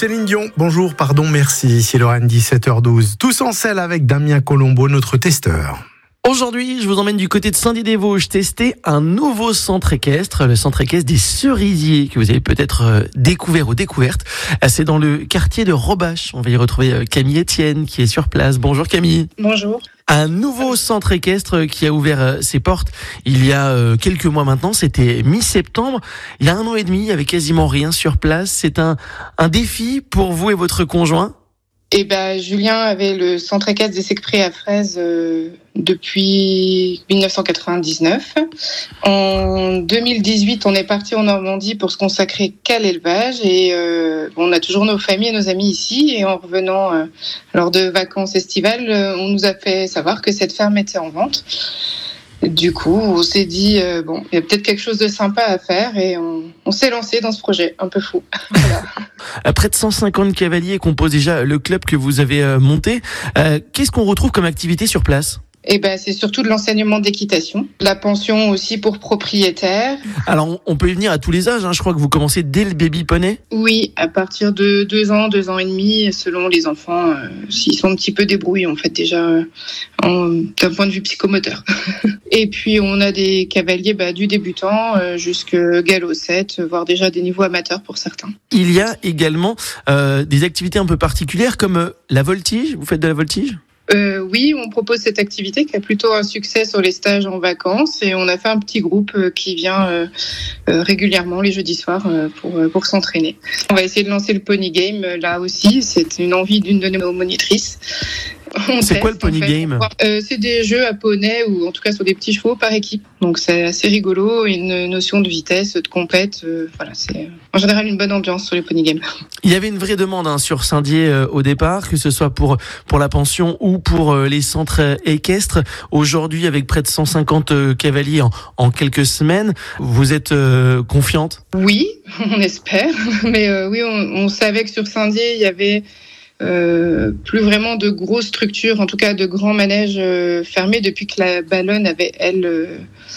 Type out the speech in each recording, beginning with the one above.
Céline Dion, bonjour, pardon, merci. Ici Lorraine, 17h12. Tous en selle avec Damien Colombo, notre testeur. Aujourd'hui, je vous emmène du côté de Saint-Dié-des-Vosges tester un nouveau centre équestre, le centre équestre des Cerisiers, que vous avez peut-être découvert ou découverte. C'est dans le quartier de Robache. On va y retrouver Camille Etienne qui est sur place. Bonjour Camille. Bonjour. Un nouveau centre équestre qui a ouvert ses portes il y a quelques mois maintenant, c'était mi-septembre. Il y a 1 an et demi, il y avait quasiment rien sur place. C'est un défi pour vous et votre conjoint? Julien avait le centre équestre des Secprés à Fraise depuis 1999. En 2018, on est parti en Normandie pour se consacrer qu'à l'élevage et on a toujours nos familles et nos amis ici. Et en revenant lors de vacances estivales, on nous a fait savoir que cette ferme était en vente. Du coup, on s'est dit, il y a peut-être quelque chose de sympa à faire et on s'est lancé dans ce projet un peu fou. Voilà. Près de 150 cavaliers composent déjà le club que vous avez monté. Qu'est-ce qu'on retrouve comme activité sur place ? C'est surtout de l'enseignement d'équitation, la pension aussi pour propriétaires. Alors, on peut y venir à tous les âges, hein. Je crois que vous commencez dès le baby poney. Oui, à partir de 2 ans, 2 ans et demi, selon les enfants, s'ils sont un petit peu débrouillés, en fait, déjà, d'un point de vue psychomoteur. Et puis, on a des cavaliers du débutant jusqu'à galop 7, voire déjà des niveaux amateurs pour certains. Il y a également des activités un peu particulières comme la voltige. Vous faites de la voltige ? Oui, on propose cette activité qui a plutôt un succès sur les stages en vacances et on a fait un petit groupe qui vient régulièrement les jeudis soirs pour s'entraîner. On va essayer de lancer le pony game là aussi, c'est une envie d'une de nos monitrices. C'est quoi le pony game ? C'est des jeux à poney ou en tout cas sur des petits chevaux par équipe. Donc c'est assez rigolo, une notion de vitesse, de compète. C'est en général une bonne ambiance sur les pony games. Il y avait une vraie demande sur Saint-Dié au départ, que ce soit pour la pension ou pour les centres équestres. Aujourd'hui, avec près de 150 cavaliers en quelques semaines, vous êtes confiante ? Oui, on espère. Mais oui, on savait que sur Saint-Dié, il y avait plus vraiment de grosses structures, en tout cas de grands manèges fermés depuis que la Ballonne avait, elle,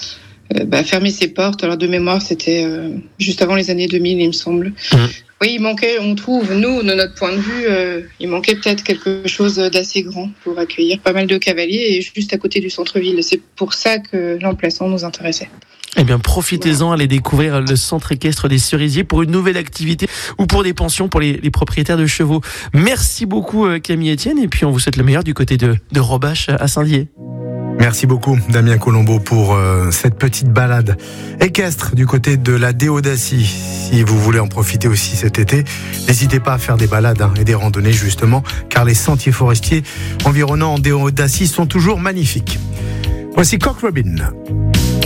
fermé ses portes. Alors de mémoire, c'était juste avant les années 2000, il me semble. Oui, il manquait, on trouve, nous, de notre point de vue, il manquait peut-être quelque chose d'assez grand pour accueillir pas mal de cavaliers et juste à côté du centre-ville. C'est pour ça que l'emplacement nous intéressait. Eh bien, profitez-en, allez découvrir le centre équestre des Cerisiers pour une nouvelle activité ou pour des pensions pour les propriétaires de chevaux. Merci beaucoup Camille Etienne et puis on vous souhaite le meilleur du côté de Robache à Saint-Dié. Merci beaucoup Damien Colombo pour cette petite balade équestre du côté de la Déodacie. Si vous voulez en profiter aussi cet été, n'hésitez pas à faire des balades et des randonnées justement, car les sentiers forestiers environnants en Déodacie sont toujours magnifiques. Voici Cock Robin.